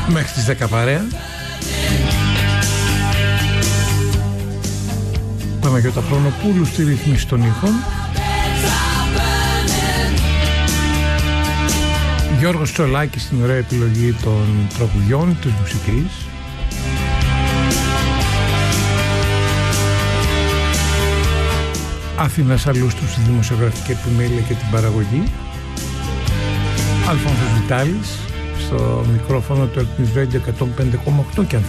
Μέχρι τις 10 παρέα. Παναγιώτα Χρονοπούλου στη ρύθμιση των ήχων. Γιώργος Τσολάκης στην ωραία επιλογή των τραγουδιών, της μουσικής. Αθήνας Αλούστου στη δημοσιογραφική επιμέλεια και την παραγωγή. Αλφόνσος Βιτάλης στο μικρόφωνο του Earth Radio 105,8. Και αν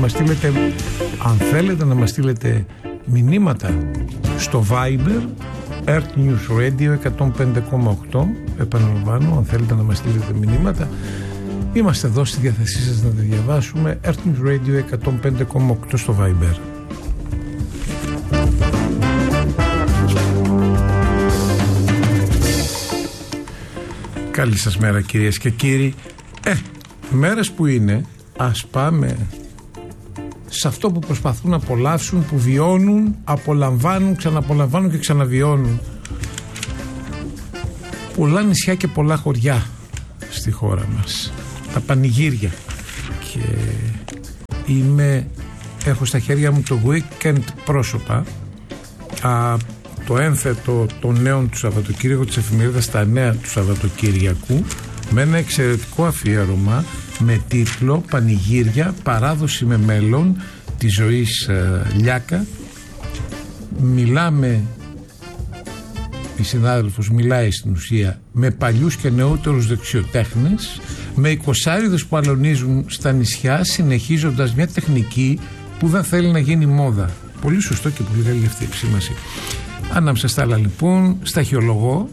θέλετε να μας στείλετε μηνύματα στο Viber Earth News Radio 105,8. Επαναλαμβάνω, αν θέλετε να μας στείλετε μηνύματα, είμαστε εδώ στη διάθεσή σας να τα διαβάσουμε. Earth News Radio 105,8 στο Viber. Καλή σας μέρα κυρίες και κύριοι. Μέρες που είναι, ας πάμε σε αυτό που προσπαθούν να απολαύσουν, που βιώνουν, απολαμβάνουν, ξαναπολαμβάνουν και ξαναβιώνουν. Πολλά νησιά και πολλά χωριά στη χώρα μας. Τα πανηγύρια. Και έχω στα χέρια μου το Weekend πρόσωπα, το ένθετο των νέων του Σαββατοκύριακου της εφημερίδας Τα Νέα του Σαββατοκύριακου, με ένα εξαιρετικό αφιέρωμα με τίτλο «Πανηγύρια, παράδοση με μέλλον της ζωής Λιάκα». Η συνάδελφος μιλάει στην ουσία με παλιούς και νεότερους δεξιοτέχνες, με εικοσάριδες που αλωνίζουν στα νησιά, συνεχίζοντας μια τεχνική που δεν θέλει να γίνει μόδα. Πολύ σωστό και πολύ καλή αυτή η επισήμαση. Ανάμεσα στα άλλα λοιπόν, σταχυολογώ,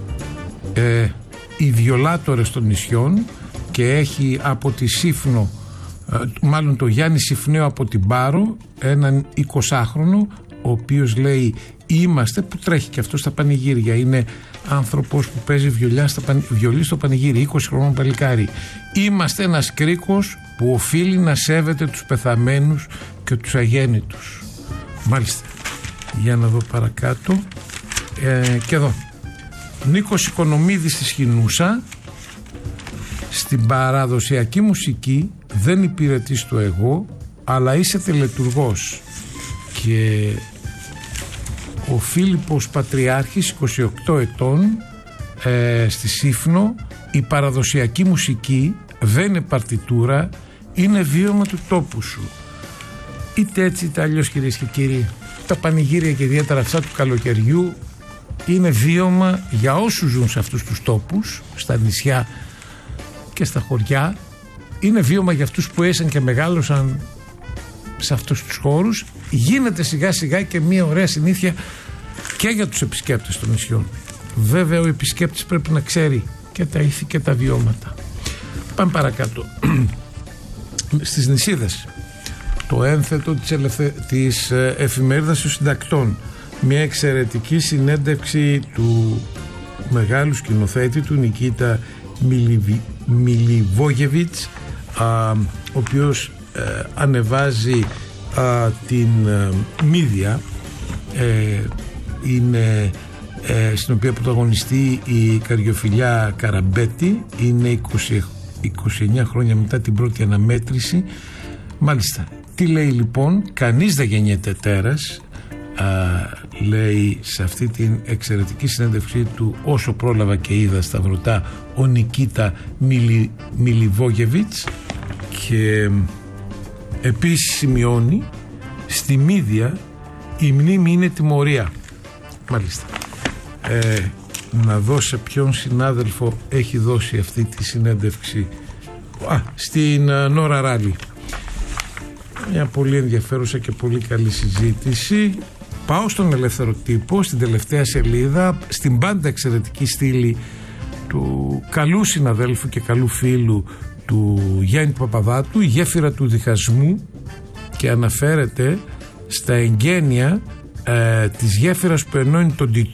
οι βιολάτορες των νησιών, και έχει από τη Σύφνο, μάλλον το Γιάννη Συφνέο από την Πάρο, έναν 20χρονο, ο οποίος λέει είμαστε, που τρέχει και αυτό στα πανηγύρια. Είναι άνθρωπος που παίζει βιολί στο πανηγύρι, 20 χρονών παλικάρι. Είμαστε ένας κρίκος που οφείλει να σέβεται τους πεθαμένους και τους αγέννητους. Μάλιστα. Για να δω παρακάτω. Και εδώ. Νίκος Οικονομίδης στη Σχοινούσα. Στην παραδοσιακή μουσική δεν υπηρετείς το εγώ, αλλά είσαι τελετουργός. Και ο Φίλιππος Πατριάρχης, 28 ετών, στη Σύφνο, η παραδοσιακή μουσική δεν είναι παρτιτούρα, είναι βίωμα του τόπου σου. Είτε έτσι είτε αλλιώς, κυρίες και κύριοι, τα πανηγύρια και ιδιαίτερα αυτά του καλοκαιριού είναι βίωμα για όσους ζουν σε αυτούς τους τόπους, στα νησιά και στα χωριά. Είναι βίωμα για αυτούς που έσαν και μεγάλωσαν σε αυτούς τους χώρους. Γίνεται σιγά σιγά και μια ωραία συνήθεια και για τους επισκέπτες των νησιών. Βέβαια ο επισκέπτης πρέπει να ξέρει και τα ήθη και τα βιώματα. Πάμε παρακάτω. Στις νησίδες, το ένθετο της εφημερίδας των συντακτών, μια εξαιρετική συνέντευξη του μεγάλου σκηνοθέτη του Νικίτα Μιλιβόγεβιτς, ο οποίος ανεβάζει την Μίδια, είναι στην οποία πρωταγωνιστεί η Καριοφιλιά Καραμπέτη. Είναι 29 χρόνια μετά την πρώτη αναμέτρηση. Μάλιστα, τι λέει λοιπόν? Κανείς δεν γεννιέται τέρας, λέει σε αυτή την εξαιρετική συνέντευξή του, όσο πρόλαβα και είδα σταυρωτά, ο Νικίτα Μιλιβόγεβιτς. Και επίσης σημειώνει, στη Μίδια η μνήμη είναι τιμωρία. Μάλιστα. Να δω σε ποιον συνάδελφο έχει δώσει αυτή τη συνέντευξη. Στην Νόρα Ράλι. Μια πολύ ενδιαφέρουσα και πολύ καλή συζήτηση. Πάω στον Ελεύθερο Τύπο, στην τελευταία σελίδα, στην πάντα εξαιρετική στήλη του καλού συναδέλφου και καλού φίλου του Γιάννη Παπαδάτου, η γέφυρα του διχασμού, και αναφέρεται στα εγγένεια της γέφυρας που ενώνει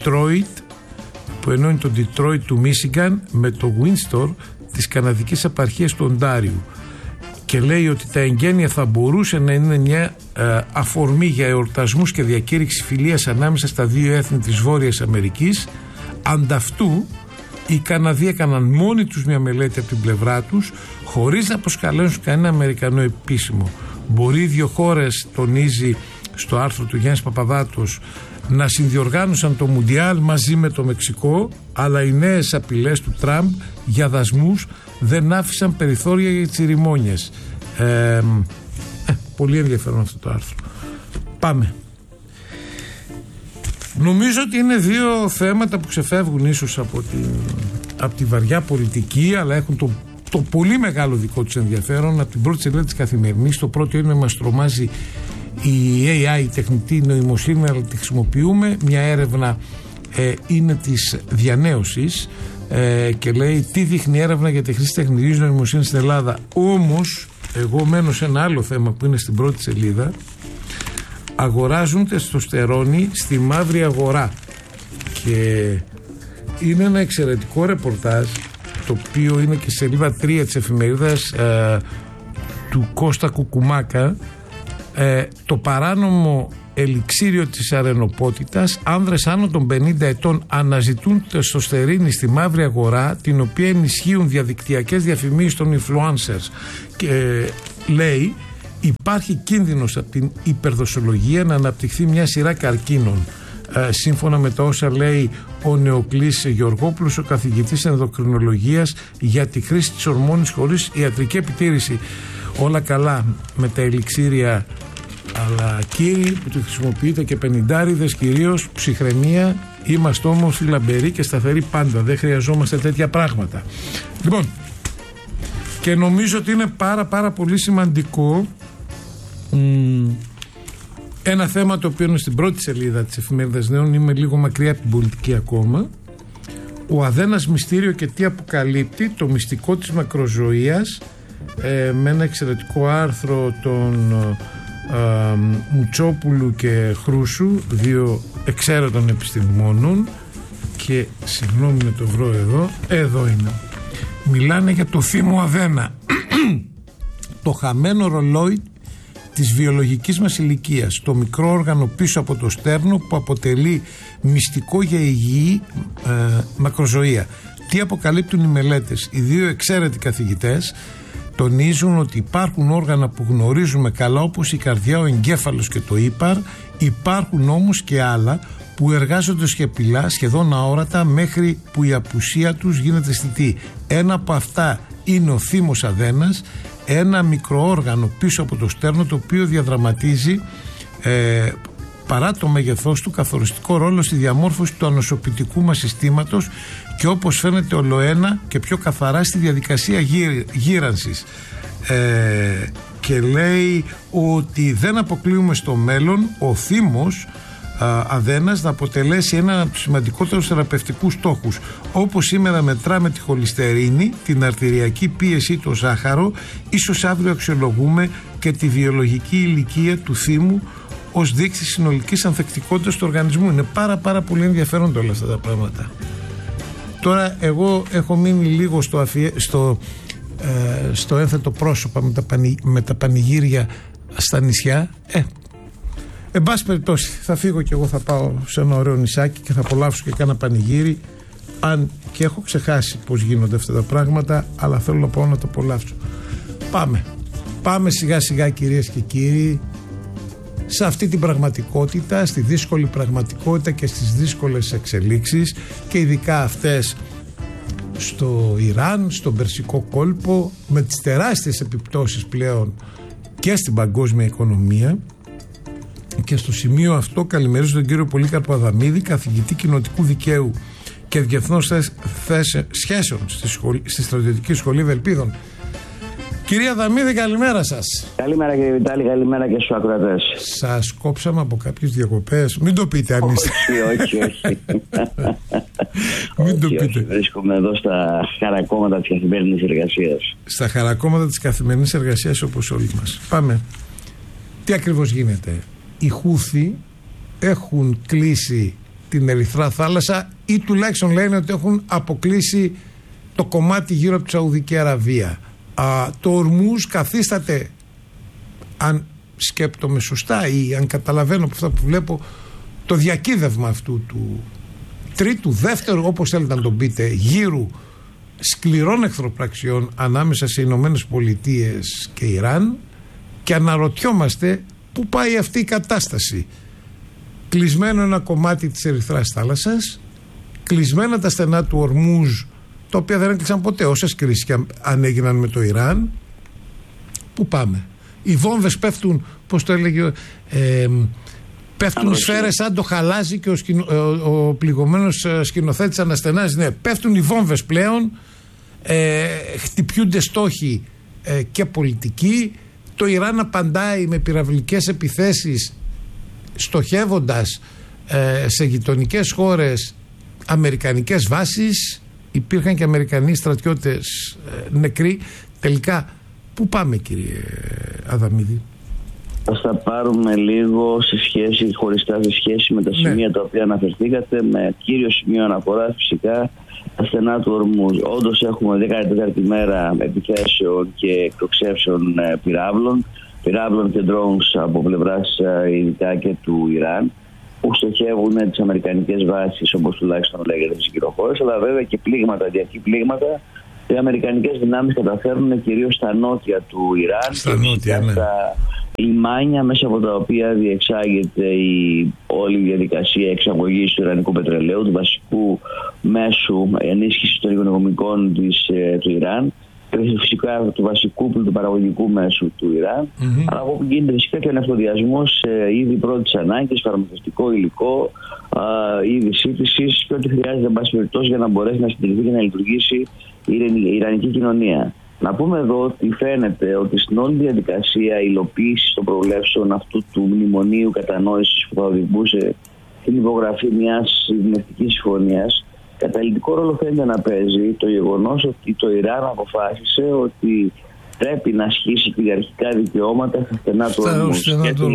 τον Detroit του Μίσιγκαν με το Windsor της καναδικής επαρχίας του Οντάριου, και λέει ότι τα εγγένεια θα μπορούσε να είναι μια αφορμή για εορτασμούς και διακήρυξη φιλίας ανάμεσα στα δύο έθνη της Βόρειας Αμερικής. Ανταυτού Οι Καναδοί έκαναν μόνοι τους μια μελέτη από την πλευρά τους, χωρίς να προσκαλέσουν κανένα Αμερικανό επίσημο. Μπορεί οι δύο χώρες, τονίζει στο άρθρο του Γιάννης Παπαδάτος, να συνδιοργάνωσαν το Μουντιάλ μαζί με το Μεξικό, αλλά οι νέες απειλές του Τραμπ για δασμούς δεν άφησαν περιθώρια για τσιριμόνιες. Πολύ ενδιαφέρον αυτό το άρθρο. Πάμε. Νομίζω ότι είναι δύο θέματα που ξεφεύγουν ίσως από τη βαριά πολιτική, αλλά έχουν το πολύ μεγάλο δικό τους ενδιαφέρον. Από την πρώτη σελίδα της Καθημερινής, το πρώτο είναι μας τρομάζει η AI, η τεχνητή νοημοσύνη, αλλά τη χρησιμοποιούμε. Μια έρευνα είναι της Διανέωσης και λέει τι δείχνει η έρευνα για τη χρήση τεχνητής νοημοσύνης στην Ελλάδα. Όμως εγώ μένω σε ένα άλλο θέμα που είναι στην πρώτη σελίδα. Αγοράζουν τεστοστερόνη στη μαύρη αγορά, και είναι ένα εξαιρετικό ρεπορτάζ, το οποίο είναι και σελίδα 3 της εφημερίδας του Κώστα Κουκουμάκα. Το παράνομο ελιξίριο της αρενοπότητας. Άνδρες άνω των 50 ετών αναζητούν τεστοστερίνη στη μαύρη αγορά, την οποία ενισχύουν διαδικτυακές διαφημίσεις των influencers. Και λέει, υπάρχει κίνδυνος από την υπερδοσολογία να αναπτυχθεί μια σειρά καρκίνων. Σύμφωνα με τα όσα λέει ο Νεοκλής Γεωργόπουλος, ο καθηγητής ενδοκρινολογίας, για τη χρήση της ορμόνης χωρίς ιατρική επιτήρηση. Όλα καλά με τα ελιξίρια, αλλά κύριοι που τη χρησιμοποιείτε και πενηντάριδες κυρίως, ψυχραιμία, είμαστε όμως λαμπεροί και σταθεροί πάντα, δεν χρειαζόμαστε τέτοια πράγματα. Λοιπόν, και νομίζω ότι είναι πάρα πολύ σημαντικό ένα θέμα το οποίο είναι στην πρώτη σελίδα της εφημερίδας Νέων. Είμαι λίγο μακριά από την πολιτική ακόμα. Ο Αδένας μυστήριο και τι αποκαλύπτει, το μυστικό της μακροζωίας, με ένα εξαιρετικό άρθρο των Μουτσόπουλου και Χρούσου, δύο εξαίρετων επιστημόνων, και συγγνώμη να το βρω εδώ είναι. Μιλάνε για το θύμο Αδένα, το χαμένο ρολόι της βιολογικής μας ηλικίας, το μικρό όργανο πίσω από το στέρνο που αποτελεί μυστικό για υγιή μακροζωία. Τι αποκαλύπτουν οι μελέτες? Οι δύο εξαίρετοι καθηγητές τονίζουν ότι υπάρχουν όργανα που γνωρίζουμε καλά, όπως η καρδιά, ο εγκέφαλος και το ύπαρ. Υπάρχουν όμως και άλλα που εργάζονται σιωπηλά, σχεδόν αόρατα, μέχρι που η απουσία τους γίνεται αισθητή. Ένα από αυτά είναι ο θύμος Αδένας, ένα μικροόργανο πίσω από το στέρνο, το οποίο διαδραματίζει παρά το μέγεθός του καθοριστικό ρόλο στη διαμόρφωση του ανοσοποιητικού μας συστήματος και, όπως φαίνεται, ολοένα και πιο καθαρά στη διαδικασία γύρανσης. Και λέει ότι δεν αποκλείουμε στο μέλλον ο θύμος Αδένας να αποτελέσει έναν από τους σημαντικότερους θεραπευτικούς στόχους. Όπως σήμερα μετράμε τη χολυστερίνη, την αρτηριακή πίεση, το ζάχαρο, ίσως αύριο αξιολογούμε και τη βιολογική ηλικία του θύμου ως δείκτη συνολικής ανθεκτικότητας του οργανισμού. Είναι πάρα πολύ ενδιαφέροντα όλα αυτά τα πράγματα. Τώρα εγώ έχω μείνει λίγο στο ένθετο πρόσωπα με τα πανηγύρια στα νησιά. Εν πάση περιπτώσει, θα φύγω και εγώ, θα πάω σε ένα ωραίο νησάκι και θα απολαύσω και κάνα πανηγύρι, αν και έχω ξεχάσει πώς γίνονται αυτά τα πράγματα, αλλά θέλω να πάω να το απολαύσω. Πάμε σιγά σιγά, κυρίες και κύριοι, σε αυτή την πραγματικότητα, στη δύσκολη πραγματικότητα και στις δύσκολες εξελίξεις, και ειδικά αυτές στο Ιράν, στον Περσικό κόλπο, με τις τεράστιες επιπτώσεις πλέον και στην παγκόσμια οικονομία. Και στο σημείο αυτό καλημερίζω τον κύριο Πολύκαρπο Αδαμίδη, καθηγητή κοινοτικού δικαίου και διεθνών σχέσεων στη Στρατιωτική Σχολή Ευελπίδων. Κυρία Αδαμίδη, καλημέρα σας. Καλημέρα κύριε Βιτάλη, καλημέρα και στους ακροατές. Σας κόψαμε από κάποιες διακοπές? Μην το πείτε αν είστε. Όχι. Μην το πείτε. Βρίσκομαι εδώ στα χαρακόμματα της καθημερινής εργασίας. Στα χαρακόμματα της καθημερινής εργασίας, όπως όλοι μας. Πάμε. Τι ακριβώς γίνεται? Οι Χούθοι έχουν κλείσει την Ερυθρά Θάλασσα, ή τουλάχιστον λένε ότι έχουν αποκλείσει το κομμάτι γύρω από τη Σαουδική Αραβία. Το Ορμούζ καθίσταται, αν σκέπτομαι σωστά ή αν καταλαβαίνω από αυτά που βλέπω, το διακύδευμα αυτού τρίτου, δεύτερου, όπως θέλετε να τον πείτε, γύρου σκληρών εχθροπραξιών ανάμεσα σε Ηνωμένες Πολιτείες και Ιράν, και αναρωτιόμαστε πού πάει αυτή η κατάσταση. Κλεισμένο ένα κομμάτι της Ερυθράς θάλασσας, κλεισμένα τα στενά του Ορμούζ, τα οποία δεν έκλεισαν ποτέ όσες κρίσεις και αν έγιναν με το Ιράν. Πού πάμε? Οι βόμβες πέφτουν, πώς το έλεγε, πέφτουν σφαίρες σαν το χαλάζι και ο πληγωμένος σκηνοθέτης αναστενάζει. Ναι, πέφτουν οι βόμβες πλέον, χτυπιούνται στόχοι και πολιτικοί. Το Ιράν απαντάει με πυραυλικές επιθέσεις, στοχεύοντας σε γειτονικές χώρες αμερικανικές βάσεις. Υπήρχαν και Αμερικανοί στρατιώτες νεκροί. Τελικά πού πάμε, κύριε Αδαμίδη? Θα πάρουμε λίγο χωριστά σε σχέση με τα σημεία τα οποία αναφερθήκατε, με κύριο σημείο αναφορά φυσικά τα στενά του Ορμούζ. Όντως έχουμε 14η μέρα επιθέσεων και εκτοξεύσεων πυράβλων και drones από πλευράς ειδικά και του Ιράν, που στοχεύουν τις αμερικανικές βάσεις, όπως τουλάχιστον λέγεται στις κυροφόρες, αλλά βέβαια και πλήγματα, διαρκή πλήγματα. Οι αμερικανικές δυνάμεις καταφέρνουν κυρίως στα νότια του Ιράν, στα λιμάνια μέσα από τα οποία διεξάγεται όλη η διαδικασία εξαγωγής του ιρανικού πετρελαίου, του βασικού μέσου ενίσχυσης των οικονομικών του Ιράν, και φυσικά του βασικού παραγωγικού μέσου του Ιράν, αλλά από όπου γίνεται φυσικά και ανεφοδιασμός σε είδη πρώτης ανάγκης, φαρμακευτικό υλικό, είδη σύντησης και ό,τι χρειάζεται εν πάση περιπτώσει για να μπορέσει να συντηρηθεί και να λειτουργήσει η ιρανική κοινωνία. Να πούμε εδώ ότι φαίνεται ότι στην όλη διαδικασία υλοποίησης των προβλέψεων αυτού του μνημονίου κατανόησης που θα οδηγούσε την υπογραφή μιας ειρηνευτικής συμφωνίας, καταλυτικό ρόλο φαίνεται να παίζει το γεγονός ότι το Ιράν αποφάσισε ότι πρέπει να ασχίσει κυριαρχικά δικαιώματα στα στενά του Ορμούζ.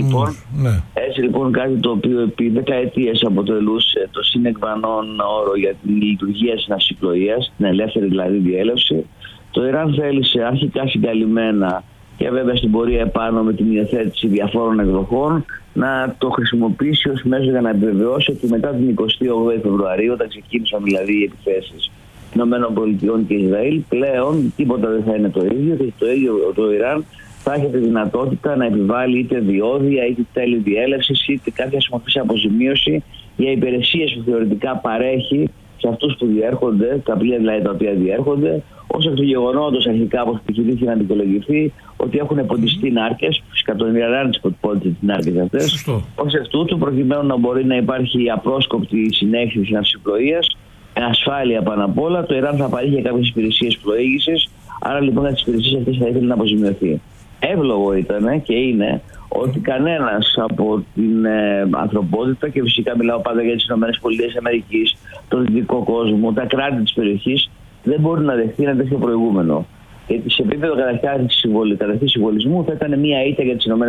Έτσι λοιπόν κάτι το οποίο επί δεκαετίες αποτελούσε το συνεκβανόν όρο για την λειτουργία της ναυσιπλοείας, την ελεύθερη δηλαδή διέλευση, το Ιράν θέλησε αρχικά συγκαλυμμένα και βέβαια στην πορεία επάνω με την υιοθέτηση διαφόρων εκδοχών να το χρησιμοποιήσει ως μέσο για να επιβεβαιώσει ότι μετά την 28η Φεβρουαρίου, όταν ξεκίνησαν δηλαδή οι επιθέσεις ΗΠΑ και Ισραήλ, πλέον τίποτα δεν θα είναι το ίδιο και το Ιράν θα έχει τη δυνατότητα να επιβάλλει είτε διόδια είτε τέλη διέλευσης είτε κάποια μορφή αποζημίωση για υπηρεσίες που θεωρητικά παρέχει σε αυτούς που διέρχονται, τα πλοία δηλαδή τα οποία διέρχονται, ως εκ του γεγονότος αρχικά όπως επιχειρήθηκε να δικαιολογηθεί ότι έχουν ποντιστεί νάρκες, φυσικά τον Ιράν τις πόντισε τις νάρκες αυτές, ως εκ τούτου προκειμένου να μπορεί να υπάρχει απρόσκοπτη συνέχιση της ναυσιπλοείας, ασφάλεια πάνω απ' όλα, το Ιράν θα παρέχει κάποιες υπηρεσίες πλοήγησης, άρα λοιπόν για τις υπηρεσίες αυτές θα ήθελε να αποζημιωθεί. Εύλογο ήταν και είναι ότι κανένας από την ανθρωπότητα, και φυσικά μιλάω πάντα για τις ΗΠΑ, τον δυτικό κόσμο, τα κράτη της περιοχής, δεν μπορεί να δεχτεί ένα τέτοιο προηγούμενο. Γιατί σε επίπεδο καταρχήν συμβολισμού θα ήταν μια ήττα για τις ΗΠΑ.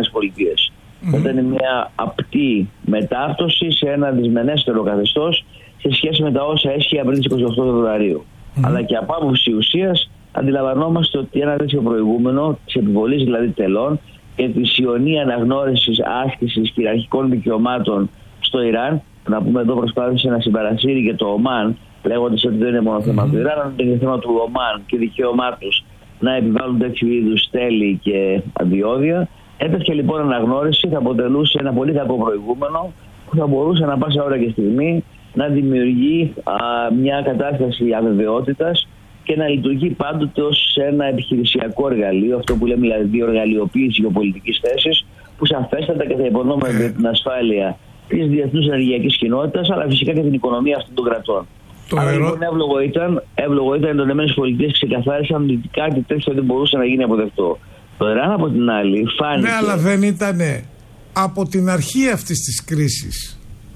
Θα ήταν μια απτή μετάπτωση σε ένα δυσμενέστερο καθεστώς σε σχέση με τα όσα έσχυε πριν τις 28 Φεβρουαρίου. Αλλά και από άποψη ουσίας αντιλαμβανόμαστε ότι ένα τέτοιο προηγούμενο της επιβολής δηλαδή τελών και της ιονή αναγνώρισης άσκησης κυριαρχικών δικαιωμάτων στο Ιράν, να πούμε εδώ προσπάθησε να συμπαρασύρει και το Ομάν, λέγοντας ότι δεν είναι μόνο θέμα του Ιράν, αλλά είναι θέμα του Ομάν και δικαίωμά τους να επιβάλλουν τέτοιου είδους τέλη και αντιόδια. Έτυχε λοιπόν αναγνώριση, θα αποτελούσε ένα πολύ κακό προηγούμενο που θα μπορούσε να πάσα ώρα και στιγμή να δημιουργεί μια κατάσταση αβεβαιότητας και να λειτουργεί πάντοτε ως ένα επιχειρησιακό εργαλείο, αυτό που λέμε δηλαδή εργαλειοποίηση γεωπολιτικής θέσης, που σαφέστατα και θα υπονόμευε την ασφάλεια της διεθνούς ενεργειακής κοινότητας, αλλά φυσικά και την οικονομία αυτών των κρατών. Άρα λοιπόν εύλογο ήταν οι ΗΠΑ ξεκαθάρισαν ότι κάτι τέτοιο δεν μπορούσε να γίνει αποδεκτό. Το Ιράν από την άλλη φάνηκε. Ναι, αλλά δεν ήταν από την αρχή αυτής της κρίσης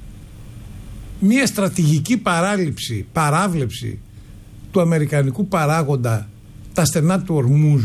μια στρατηγική παράβλεψη του αμερικανικού παράγοντα τα στενά του Ορμούζ,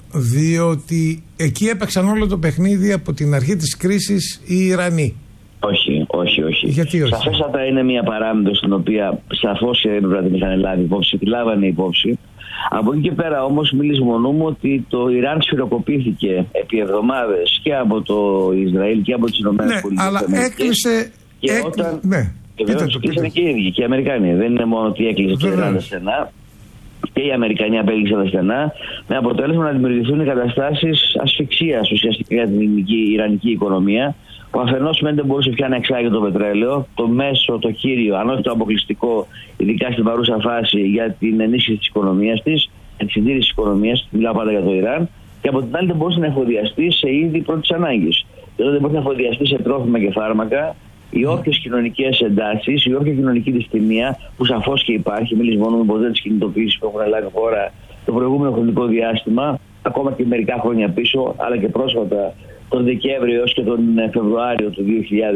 διότι εκεί έπαιξαν όλο το παιχνίδι από την αρχή της κρίσης οι Ιρανοί. Όχι. Γιατί όχι? Σαφέστατα είναι μια παράμετρος την οποία σαφώς και δεν την είχαν λάβει υπόψη, τη λάβανε υπόψη. Από εκεί και πέρα όμως μην λησμονούμε ότι το Ιράν σφυροκοπήθηκε επί εβδομάδες και από το Ισραήλ και από τις ΗΠΑ. Ναι, αλλά έκλεισε. Και βέβαια τους κλείσανε και οι ίδιοι και οι Αμερικάνοι. Δεν είναι μόνο ότι έκλεισε το Ιράν τα στενά. Και οι Αμερικανοί απέλυξαν τα στενά, με αποτέλεσμα να δημιουργηθούν καταστάσεις ασφυξίας ουσιαστικά για την ιρανική οικονομία, που αφενός δεν μπορούσε πια να εξάγει το πετρέλαιο, το μέσο, το κύριο, αν όχι το αποκλειστικό, ειδικά στην παρούσα φάση, για την ενίσχυση της οικονομίας της, για τη συντήρηση της οικονομίας, μιλάω πάντα για το Ιράν, και από την άλλη δεν μπορούσε να εφοδιαστεί σε είδη πρώτης ανάγκης. Δηλαδή δεν μπορούσε να εφοδιαστεί σε τρόφιμα και φάρμακα. Οι όποιες κοινωνικές εντάσεις, η όποια κοινωνική δυστημία, που σαφώς και υπάρχει, μην λησμονούμε ποτέ τις κινητοποιήσεις που έχουν λάβει χώρα το προηγούμενο χρονικό διάστημα, ακόμα και μερικά χρόνια πίσω, αλλά και πρόσφατα τον Δεκέμβριο έως και τον Φεβρουάριο του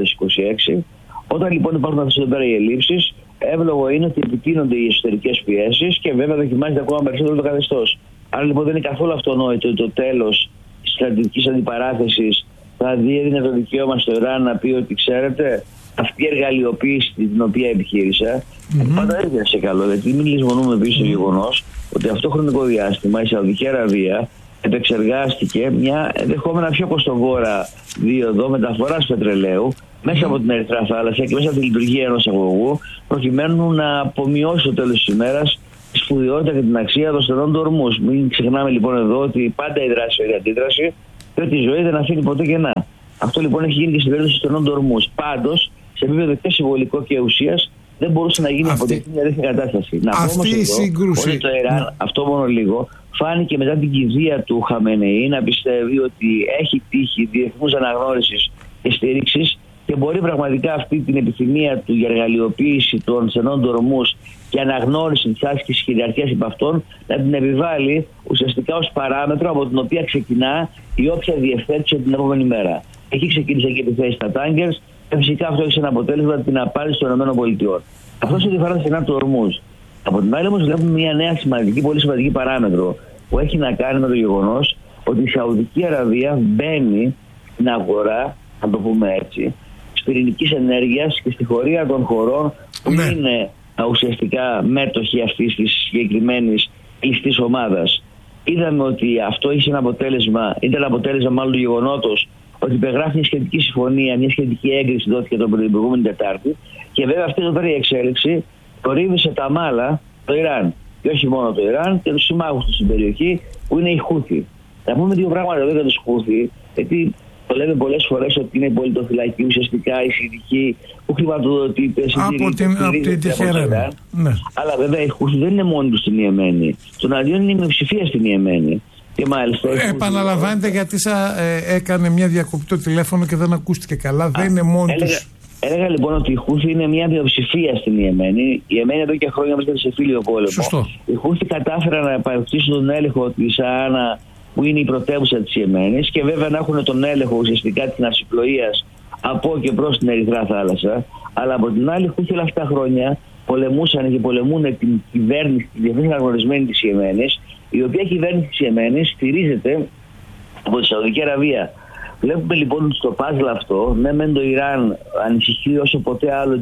2026. Όταν λοιπόν υπάρχουν αυτές εδώ πέρα οι ελλείψεις, εύλογο είναι ότι επιτείνονται οι εσωτερικές πιέσεις και βέβαια δοκιμάζεται ακόμα περισσότερο το καθεστώς. Άρα λοιπόν δεν είναι καθόλου αυτονόητο ότι το τέλος της στρατιωτικής αντιπαράθεσης θα διέδινε το δικαίωμα στο Ιράν να πει ότι ξέρετε, αυτή η εργαλειοποίηση την οποία επιχείρησα πάντα δεν σε καλό. Γιατί μην λησμονούμε επίσης το γεγονός ότι αυτό το χρονικό διάστημα η Σαουδική Αραβία επεξεργάστηκε μια ενδεχόμενα πιο κοστοβόρα δίωδο μεταφοράς πετρελαίου μέσα από την Ερυθρά Θάλασσα και μέσα από τη λειτουργία ενός αγωγού, προκειμένου να απομειώσει το τέλος της ημέρας τη σπουδαιότητα και την αξία των στενών του ορμούς. Μην ξεχνάμε λοιπόν εδώ ότι πάντα η δράση είναι η αντίδραση και ότι η ζωή δεν αφήνει ποτέ κενά. Αυτό λοιπόν έχει γίνει και στην περίπτωση των στενών του ορμούς. Πάντως, σε επίπεδο και συμβολικό και ουσίας, δεν μπορούσε να γίνει αποδεκτή μια τέτοια κατάσταση. Να πούμε όμως ότι το Ιράν, αυτό μόνο λίγο, φάνηκε μετά την κηδεία του Χαμενεή να πιστεύει ότι έχει τύχη διεθνούς αναγνώρισης και στήριξης και μπορεί πραγματικά αυτή την επιθυμία του για εργαλειοποίηση των στενών του ορμούς και αναγνώριση της άσκησης κυριαρχίας υπ' αυτών να την επιβάλλει ουσιαστικά ως παράμετρο από την οποία ξεκινά η όποια διευθέτηση την επόμενη μέρα. Εκεί ξεκίνησε και η επιθέση στα τάγκερς και φυσικά αυτό έχει ένα αποτέλεσμα την απάντηση των ΗΠΑ. Αυτό σε διαφορά στενά του ορμούς. Από την άλλη όμως βλέπουμε μια νέα σημαντική, πολύ σημαντική παράμετρο που έχει να κάνει με το γεγονός ότι η Σαουδική Αραβία μπαίνει στην αγορά, να το πούμε έτσι, της πυρηνικής ενέργειας και στη χωρία των χωρών που είναι ουσιαστικά μέτοχοι αυτής της συγκεκριμένης κλειστής ομάδας. Είδαμε ότι αυτό είχε ένα αποτέλεσμα, ήταν αποτέλεσμα μάλλον του γεγονότος ότι υπεγράφει μια σχετική συμφωνία, μια σχετική έγκριση δόθηκε την προηγούμενη Τετάρτη και βέβαια αυτή εδώ πέρα η εξέλιξη κορύβησε τα μάλα το Ιράν. Και όχι μόνο το Ιράν και τους συμμάχους του στην περιοχή που είναι οι Χούθι. Να πούμε δύο πράγματα εδώ για τους Χούθι, γιατί το λέμε πολλές φορές ότι είναι η πολιτοφυλακή ουσιαστικά η Συρική που χρηματοδοτείται από την Τεχεράνη. Ναι. Αλλά βέβαια οι Χούθι δεν είναι μόνοι τους στην Ιεμένη. Στον αντίον είναι η μειοψηφία στην Ιεμένη. Και μάλιστα, επαναλαμβάνετε γιατί έκανε μια διακοπή το τηλέφωνο και δεν ακούστηκε καλά. Δεν είναι μόνοι τους. Έλεγα λοιπόν ότι η Χούθι είναι μια μειοψηφία στην Ιεμένη. Η Ιεμένη εδώ και χρόνια βρίσκεται σε φίλιο πόλεμο. Σωστό. Οι Χούθι κατάφεραν να επανακτήσουν τον έλεγχο της Σαάνα που είναι η πρωτεύουσα της Ιεμένης και βέβαια να έχουν τον έλεγχο ουσιαστικά της ναυσιπλοείας από και προς την Ερυθρά Θάλασσα. Αλλά από την άλλη, οι Χούθι όλα αυτά τα χρόνια πολεμούσαν και πολεμούν την κυβέρνηση, τη διεθνώς αναγνωρισμένη της Ιεμένης, η οποία κυβέρνηση της Ιεμένης στηρίζεται από τη Σαουδική Αραβία. Βλέπουμε λοιπόν ότι στο πάζλ αυτό, ναι, μεν το Ιράν ανησυχεί όσο ποτέ άλλο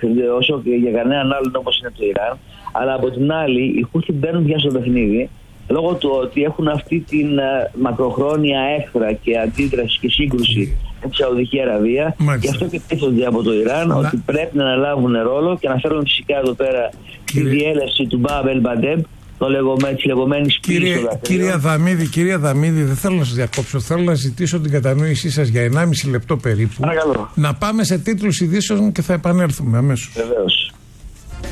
όσο και για κανέναν άλλον όπως είναι το Ιράν, αλλά από την άλλη οι Χούθι μπαίνουν πια στο παιχνίδι λόγω του ότι έχουν αυτή την μακροχρόνια έχθρα και αντίδραση και σύγκρουση με τη Σαουδική Αραβία. Γι' αυτό και πείθονται από το Ιράν ότι πρέπει να αναλάβουν ρόλο και να φέρουν φυσικά εδώ πέρα τη διέλευση του Μπαμπ ελ Μαντεμπ, της λεγόμενης πύλης των δαχτυλών. Κυρία Δαμίδη, δεν θέλω να σας διακόψω. Θέλω να ζητήσω την κατανόησή σας για 1,5 λεπτό περίπου. Παρακαλώ. Να πάμε σε τίτλους ειδήσεων και θα επανέλθουμε αμέσως. Βεβαίως.